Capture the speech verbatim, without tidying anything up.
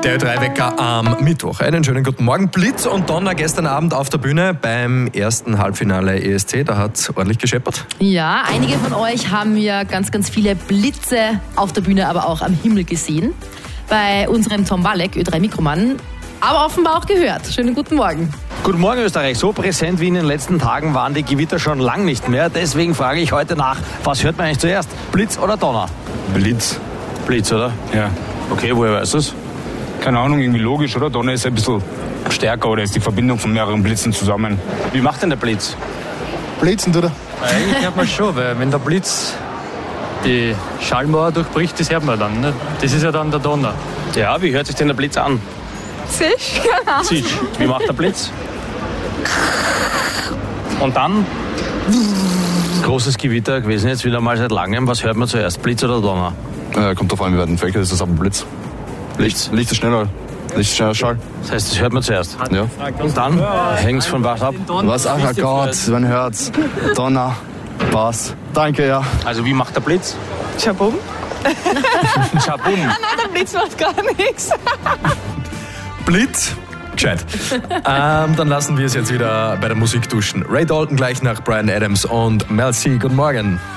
Der Ö drei Wecker am Mittwoch. Einen schönen guten Morgen. Blitz und Donner gestern Abend auf der Bühne beim ersten Halbfinale E S C. Da hat es ordentlich gescheppert. Ja, einige von euch haben ja ganz, ganz viele Blitze auf der Bühne, aber auch am Himmel gesehen. Bei unserem Tom Walek, Ö drei Mikromann, aber offenbar auch gehört. Schönen guten Morgen. Guten Morgen, Österreich. So präsent wie in den letzten Tagen waren die Gewitter schon lang nicht mehr. Deswegen frage ich heute nach, was hört man eigentlich zuerst? Blitz oder Donner? Blitz. Blitz, oder? Ja. Okay, woher weißt du es? Keine Ahnung, irgendwie logisch, oder? Donner ist ein bisschen stärker oder ist die Verbindung von mehreren Blitzen zusammen. Wie macht denn der Blitz? Blitzen tut er. Eigentlich hört man schon, weil wenn der Blitz die Schallmauer durchbricht, das hört man dann. Ne? Das ist ja dann der Donner. Ja, wie hört sich denn der Blitz an? Zisch, genau. Zisch. Wie macht der Blitz? Und dann? Großes Gewitter gewesen, jetzt wieder mal seit langem. Was hört man zuerst, Blitz oder Donner? Äh, kommt drauf an, wie weit entfernt ist das aber Blitz. Licht, Licht ist schneller. Licht ist schneller Schall. Das heißt, das hört man zuerst. Ja. Und dann hängt es von was ab? Was? Ach Gott, man hört's. Donner. Bass. Danke, ja. Also wie macht der Blitz? Schabum. Schabum. Ah nein, der Blitz macht gar nichts. Blitz. Gescheit. ähm, dann lassen wir es jetzt wieder bei der Musik duschen. Ray Dalton gleich nach Bryan Adams und Mel C. Guten Morgen.